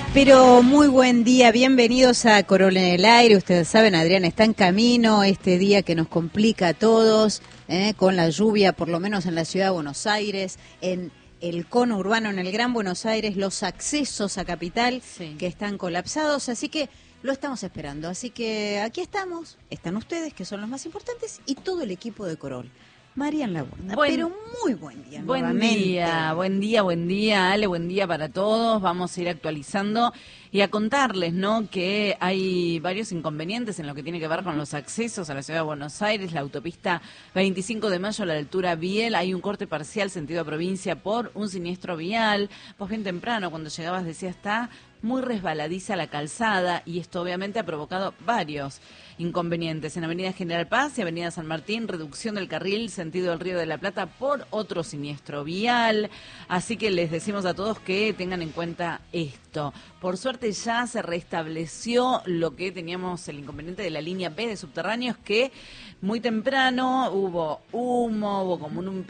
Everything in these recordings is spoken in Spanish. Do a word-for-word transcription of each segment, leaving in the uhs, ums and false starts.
Pero muy buen día, bienvenidos a Corol en el Aire. Ustedes saben, Adrián está en camino, este día que nos complica a todos, eh, con la lluvia, por lo menos en la ciudad de Buenos Aires, en el cono urbano, en el Gran Buenos Aires, los accesos a Capital sí. que están colapsados, así que lo estamos esperando. Así que aquí estamos, están ustedes, que son los más importantes, y todo el equipo de Corol. Marian Laborda, buen, pero muy buen día Buen nuevamente. día, buen día, buen día, Ale, buen día para todos. Vamos a ir actualizando y a contarles, ¿no?, que hay varios inconvenientes en lo que tiene que ver con los accesos a la ciudad de Buenos Aires. La autopista veinticinco de mayo a la altura Biel, hay un corte parcial sentido provincia por un siniestro vial. Vos bien temprano, cuando llegabas, decía, está muy resbaladiza la calzada, y esto obviamente ha provocado varios inconvenientes. En Avenida General Paz y Avenida San Martín, reducción del carril sentido del Río de la Plata por otro siniestro vial. Así que les decimos a todos que tengan en cuenta esto. Por suerte ya se restableció lo que teníamos, el inconveniente de la línea B de subterráneos, que muy temprano hubo humo, hubo como un... un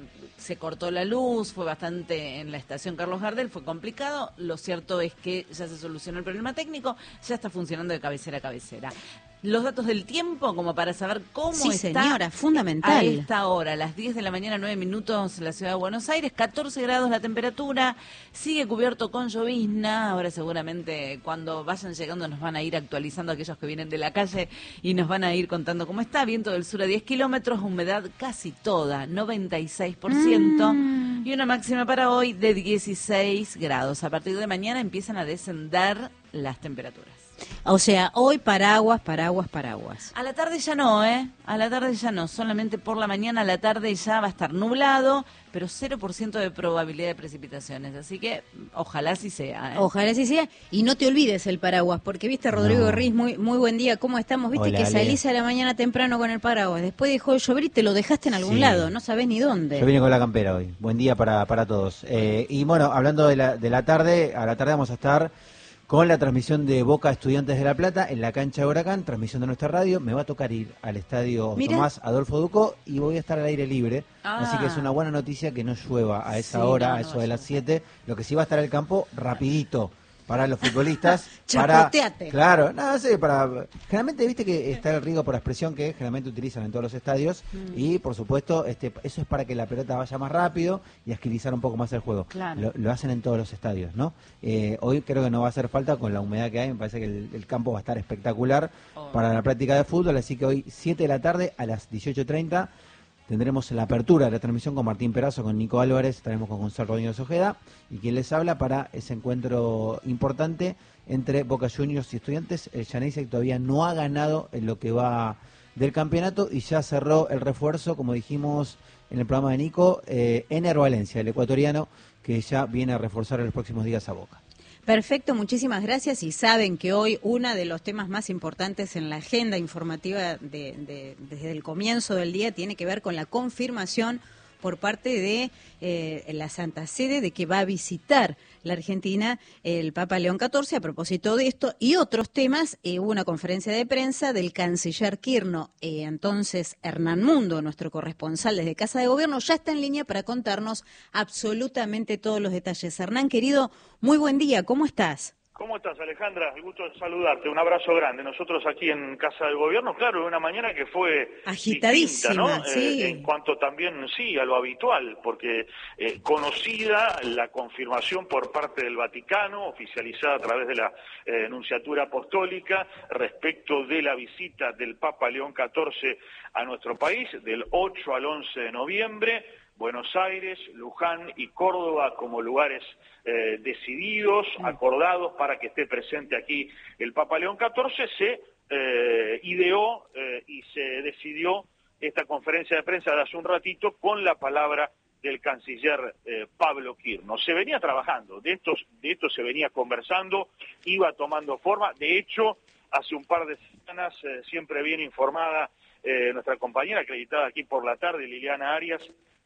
se cortó la luz, fue bastante en la estación Carlos Gardel, fue complicado. Lo cierto es que ya se solucionó el problema técnico, ya está funcionando de cabecera a cabecera. Los datos del tiempo, como para saber cómo sí, está señora, fundamental. A esta hora, a las diez de la mañana, nueve minutos, en la ciudad de Buenos Aires, catorce grados la temperatura, sigue cubierto con llovizna. Ahora seguramente cuando vayan llegando nos van a ir actualizando aquellos que vienen de la calle y nos van a ir contando cómo está. Viento del sur a diez kilómetros, humedad casi toda, noventa y seis por ciento, mm. y una máxima para hoy de dieciséis grados. A partir de mañana empiezan a descender las temperaturas. O sea, hoy paraguas, paraguas, paraguas. A la tarde ya no, ¿eh? A la tarde ya no, solamente por la mañana. A la tarde ya va a estar nublado, pero cero por ciento de probabilidad de precipitaciones. Así que ojalá así sea, ¿eh? Ojalá así sea. Y no te olvides el paraguas, porque viste, Rodrigo no. Riz, muy muy buen día, ¿cómo estamos? Viste Hola, que Ale. salís a la mañana temprano con el paraguas, después dejó de llover y te lo dejaste en algún sí. lado, no sabés ni dónde. Yo vine con la campera hoy. Buen día para, para todos. Eh, y bueno, hablando de la, de la tarde, a la tarde vamos a estar con la transmisión de Boca Estudiantes de La Plata en la cancha de Huracán, transmisión de nuestra radio. Me va a tocar ir al estadio Mirá. Tomás Adolfo Ducó y voy a estar al aire libre. Ah. Así que es una buena noticia que no llueva a esa Sí, hora, no, a no eso va de a las llover. siete. Lo que sí va a estar el campo rapidito para los futbolistas. Chapoteate. Para, claro, no sé, para... Generalmente, viste que está el riego por expresión que generalmente utilizan en todos los estadios. Mm. Y, por supuesto, este eso es para que la pelota vaya más rápido y agilizar un poco más el juego. Claro. Lo, lo hacen en todos los estadios, ¿no? Eh, hoy creo que no va a hacer falta con la humedad que hay. Me parece que el, el campo va a estar espectacular oh. para la práctica de fútbol. Así que hoy, siete de la tarde, a las dieciocho treinta, tendremos la apertura de la transmisión con Martín Perazo, con Nico Álvarez, estaremos con Gonzalo Rodríguez Ojeda, y quien les habla para ese encuentro importante entre Boca Juniors y Estudiantes. El Geneise todavía no ha ganado en lo que va del campeonato y ya cerró el refuerzo, como dijimos en el programa de Nico, eh, Ener Valencia, el ecuatoriano, que ya viene a reforzar en los próximos días a Boca. Perfecto, muchísimas gracias. Y saben que hoy uno de los temas más importantes en la agenda informativa de, de, desde el comienzo del día tiene que ver con la confirmación por parte de eh, la Santa Sede de que va a visitar la Argentina el Papa León catorce. A propósito de esto y otros temas, eh, hubo una conferencia de prensa del canciller Quirno. Eh, entonces, Hernán Mundo, nuestro corresponsal desde Casa de Gobierno, ya está en línea para contarnos absolutamente todos los detalles. Hernán, querido, muy buen día, ¿cómo estás? ¿Cómo estás, Alejandra? El gusto de saludarte, un abrazo grande. Nosotros aquí en Casa del Gobierno, claro, una mañana que fue agitadísima, distinta, ¿no? Sí. Eh, en cuanto también, sí, a lo habitual, porque eh, conocida la confirmación por parte del Vaticano, oficializada a través de la eh, Nunciatura Apostólica, respecto de la visita del Papa León catorce a nuestro país, del ocho al once de noviembre, Buenos Aires, Luján y Córdoba como lugares eh, decididos, acordados para que esté presente aquí el Papa León catorce, se eh, ideó eh, y se decidió esta conferencia de prensa de hace un ratito con la palabra del canciller eh, Pablo Quirno. Se venía trabajando, de, estos, de esto se venía conversando, iba tomando forma. De hecho, hace un par de semanas, eh, siempre bien informada eh, nuestra compañera acreditada aquí por la tarde, Liliana Arias,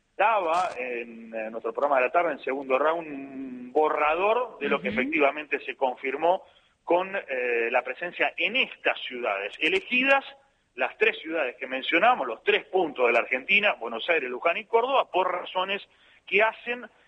daba en, en nuestro programa de la tarde, en segundo round, un borrador de lo que efectivamente se confirmó con eh, la presencia en estas ciudades elegidas, las tres ciudades que mencionamos, los tres puntos de la Argentina, Buenos Aires, Luján y Córdoba, por razones que hacen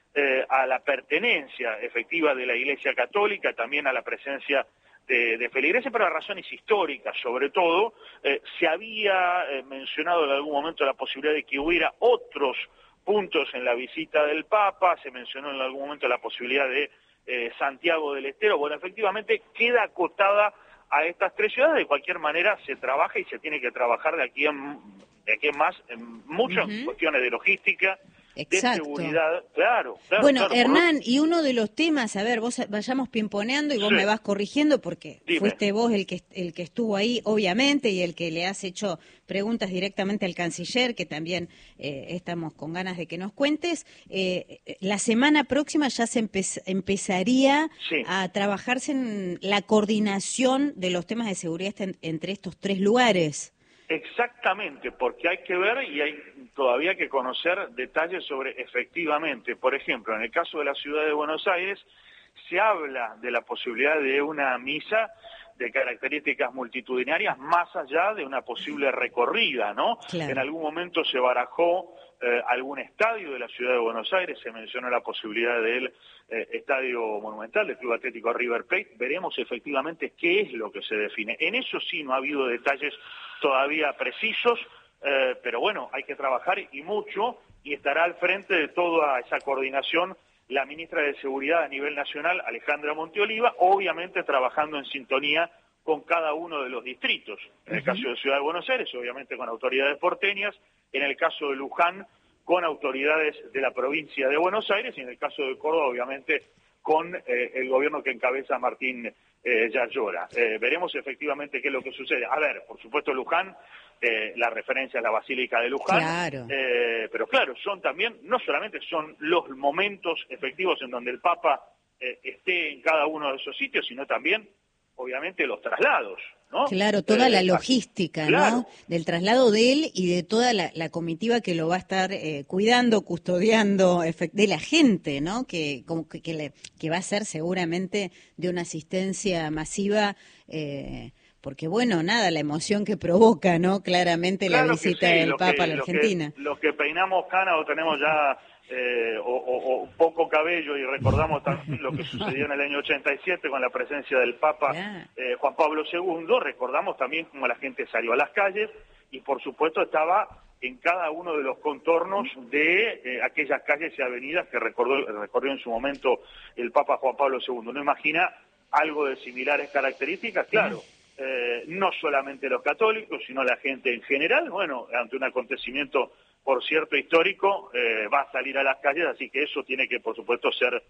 eh, a la pertenencia efectiva de la Iglesia Católica, también a la presencia de, de feligreses, pero a razones históricas sobre todo. Eh, se había eh, mencionado en algún momento la posibilidad de que hubiera otros puntos en la visita del Papa, se mencionó en algún momento la posibilidad de eh, Santiago del Estero. Bueno, efectivamente queda acotada a estas tres ciudades. De cualquier manera se trabaja y se tiene que trabajar de aquí en, de aquí en más en muchas uh-huh. cuestiones de logística, exacto. de seguridad, claro. claro bueno, claro, Hernán, por... y uno de los temas, a ver, vos vayamos pimponeando y vos sí. me vas corrigiendo porque Dime. fuiste vos el que el que estuvo ahí, obviamente, y el que le has hecho preguntas directamente al canciller, que también eh, estamos con ganas de que nos cuentes. Eh, la semana próxima ya se empe- empezaría sí. a trabajarse en la coordinación de los temas de seguridad en, entre estos tres lugares. Exactamente, porque hay que ver y hay todavía que conocer detalles sobre efectivamente, por ejemplo, en el caso de la ciudad de Buenos Aires, se habla de la posibilidad de una misa de características multitudinarias más allá de una posible recorrida, ¿no? Claro. En algún momento se barajó eh, algún estadio de la ciudad de Buenos Aires, se mencionó la posibilidad del eh, estadio monumental del Club Atlético River Plate. Veremos efectivamente qué es lo que se define. En eso sí no ha habido detalles todavía precisos, eh, pero bueno, hay que trabajar y mucho, y estará al frente de toda esa coordinación la ministra de Seguridad a nivel nacional, Alejandra Monteoliva, obviamente trabajando en sintonía con cada uno de los distritos. En el uh-huh. caso de Ciudad de Buenos Aires, obviamente con autoridades porteñas, en el caso de Luján, con autoridades de la provincia de Buenos Aires, y en el caso de Córdoba, obviamente, con eh, el gobierno que encabeza Martín eh, Yayora. Eh, veremos efectivamente qué es lo que sucede. A ver, por supuesto, Luján, eh, la referencia a la Basílica de Luján, claro. Eh, pero claro, son también, no solamente son los momentos efectivos en donde el Papa eh, esté en cada uno de esos sitios, sino también, obviamente, los traslados, ¿no? Claro, toda eh, la logística, claro. ¿no? Del traslado de él y de toda la, la comitiva que lo va a estar eh, cuidando, custodiando, de la gente, ¿no? Que, como que, que, le, que va a ser seguramente de una asistencia masiva, eh, porque bueno, nada, la emoción que provoca, ¿no? Claramente claro la visita sí, del Papa que, a la Argentina. Los que, los que peinamos cana o tenemos ya eh, o, o, o poco cabello y recordamos también lo que sucedió en el año ochenta y siete con la presencia del Papa claro. eh, Juan Pablo segundo, recordamos también cómo la gente salió a las calles y por supuesto estaba en cada uno de los contornos de eh, aquellas calles y avenidas que recordó, recorrió en su momento el Papa Juan Pablo segundo. ¿No imagina algo de similares características? Claro. Eh, no solamente los católicos, sino la gente en general, bueno, ante un acontecimiento, por cierto, histórico, eh, va a salir a las calles, así que eso tiene que, por supuesto, ser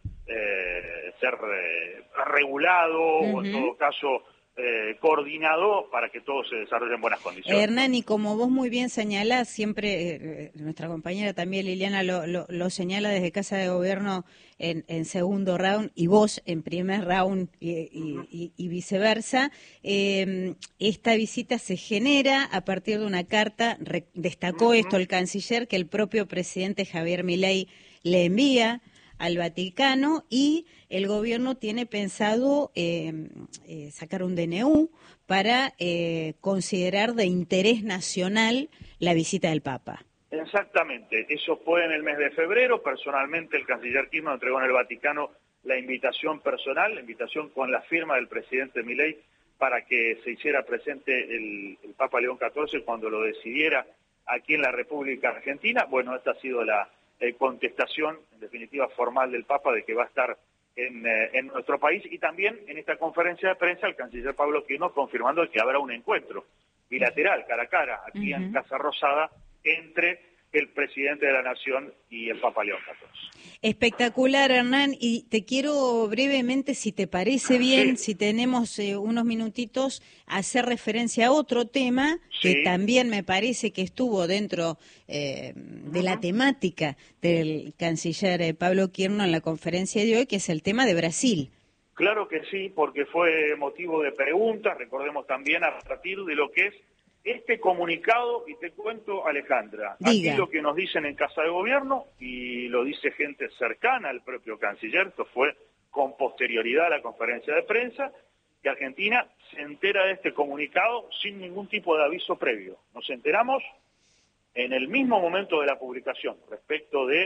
eh, ser eh, regulado, uh-huh. o en todo caso, eh, coordinado para que todo se desarrolle en buenas condiciones. Hernán, y como vos muy bien señalás, siempre eh, nuestra compañera también Liliana lo, lo, lo señala desde Casa de Gobierno en, en segundo round y vos en primer round y, y, uh-huh. y, y viceversa, eh, esta visita se genera a partir de una carta, re, destacó uh-huh. esto el canciller, que el propio presidente Javier Milei le envía al Vaticano, y el gobierno tiene pensado eh, eh, sacar un D N U para eh, considerar de interés nacional la visita del Papa. Exactamente, eso fue en el mes de febrero. Personalmente el canciller Kirchner entregó en el Vaticano la invitación personal, la invitación con la firma del presidente Milei para que se hiciera presente el, el Papa León catorce cuando lo decidiera aquí en la República Argentina. Bueno, esta ha sido la Eh, contestación, en definitiva, formal del Papa de que va a estar en, eh, en nuestro país, y también en esta conferencia de prensa el canciller Pablo Quino confirmando que habrá un encuentro bilateral, cara a cara, aquí uh-huh. en Casa Rosada, entre el presidente de la Nación y el Papa León catorce. Espectacular, Hernán, y te quiero brevemente, si te parece bien, sí. si tenemos eh, unos minutitos, hacer referencia a otro tema sí. que también me parece que estuvo dentro eh, de uh-huh. la temática del canciller eh, Pablo Quirno en la conferencia de hoy, que es el tema de Brasil. Claro que sí, porque fue motivo de preguntas, recordemos también a partir de lo que es este comunicado, y te cuento, Alejandra, Diga. Aquí lo que nos dicen en Casa de Gobierno, y lo dice gente cercana al propio canciller, esto fue con posterioridad a la conferencia de prensa, que Argentina se entera de este comunicado sin ningún tipo de aviso previo. Nos enteramos en el mismo momento de la publicación, respecto de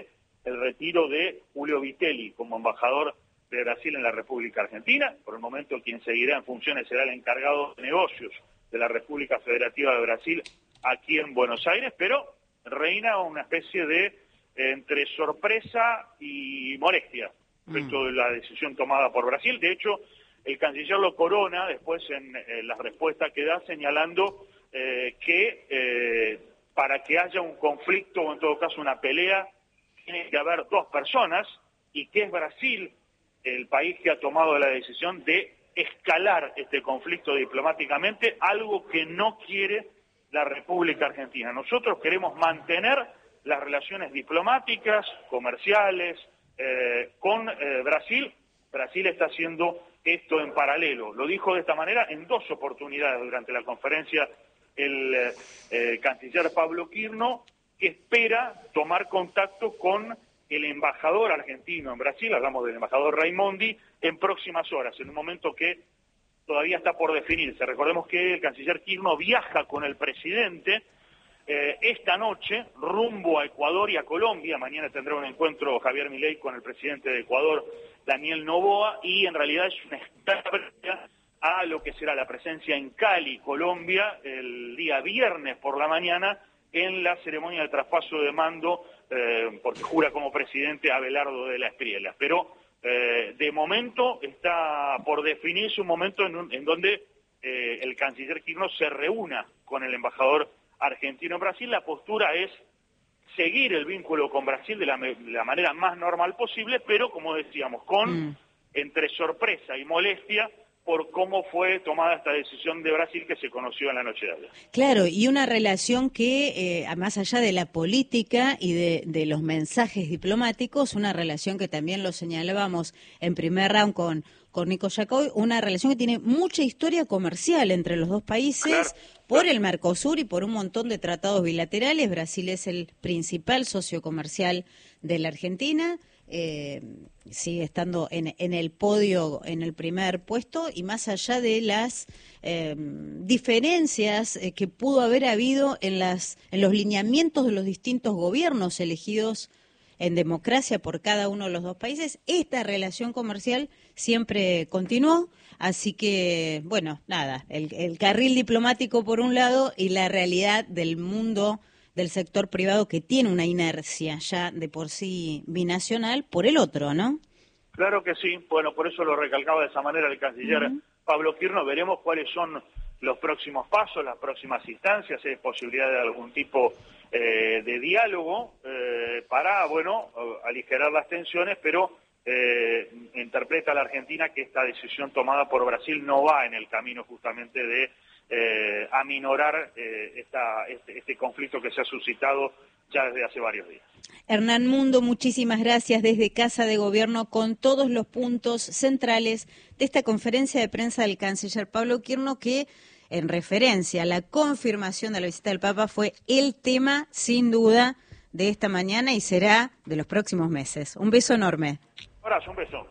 el retiro de Julio Vitelli como embajador de Brasil en la República Argentina. Por el momento quien seguirá en funciones será el encargado de negocios de la República Federativa de Brasil aquí en Buenos Aires, pero reina una especie de eh, entre sorpresa y molestia respecto mm. de la decisión tomada por Brasil. De hecho, el canciller lo corona después en eh, la respuesta que da, señalando eh, que eh, para que haya un conflicto o en todo caso una pelea, tiene que haber dos personas, y que es Brasil el país que ha tomado la decisión de escalar este conflicto diplomáticamente, algo que no quiere la República Argentina. Nosotros queremos mantener las relaciones diplomáticas, comerciales, eh, con eh, Brasil. Brasil está haciendo esto en paralelo. Lo dijo de esta manera en dos oportunidades durante la conferencia el eh, canciller Pablo Quirno, que espera tomar contacto con el embajador argentino en Brasil, hablamos del embajador Raimondi, en próximas horas, en un momento que todavía está por definirse. Recordemos que el canciller Quirno viaja con el presidente eh, esta noche rumbo a Ecuador y a Colombia. Mañana tendrá un encuentro Javier Milei con el presidente de Ecuador, Daniel Noboa, y en realidad es una espera a lo que será la presencia en Cali, Colombia, el día viernes por la mañana, en la ceremonia de traspaso de mando, eh, porque jura como presidente Abelardo de la Espriella. Pero eh, de momento está por definirse un momento en, un, en donde eh, el canciller Quirno se reúna con el embajador argentino en Brasil. La postura es seguir el vínculo con Brasil de la, de la manera más normal posible, pero como decíamos, con mm. entre sorpresa y molestia por cómo fue tomada esta decisión de Brasil que se conoció en la noche de ayer. Claro, y una relación que, eh, más allá de la política y de, de los mensajes diplomáticos, una relación que también lo señalábamos en primer round con, con Nico Yacoy, una relación que tiene mucha historia comercial entre los dos países, claro, por el Mercosur y por un montón de tratados bilaterales. Brasil es el principal socio comercial de la Argentina. Eh, sigue estando en, en el podio, en el primer puesto, y más allá de las eh, diferencias eh, que pudo haber habido en las en los lineamientos de los distintos gobiernos elegidos en democracia por cada uno de los dos países, esta relación comercial siempre continuó. Así que, bueno, nada, el, el carril diplomático por un lado y la realidad del mundo del sector privado, que tiene una inercia ya de por sí binacional, por el otro, ¿no? Claro que sí. Bueno, por eso lo recalcaba de esa manera el canciller uh-huh. Pablo Quirno. Veremos cuáles son los próximos pasos, las próximas instancias, si hay posibilidad de algún tipo eh, de diálogo eh, para, bueno, aligerar las tensiones, pero eh, interpreta la Argentina que esta decisión tomada por Brasil no va en el camino justamente de Eh, aminorar eh, esta, este, este conflicto que se ha suscitado ya desde hace varios días. Hernán Mundo, muchísimas gracias desde Casa de Gobierno con todos los puntos centrales de esta conferencia de prensa del canciller Pablo Quirno, que en referencia a la confirmación de la visita del Papa fue el tema sin duda de esta mañana y será de los próximos meses. Un beso enorme. Un abrazo, un beso.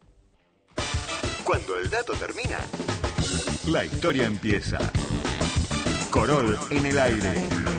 Cuando el dato termina, la historia empieza. Corol en el aire.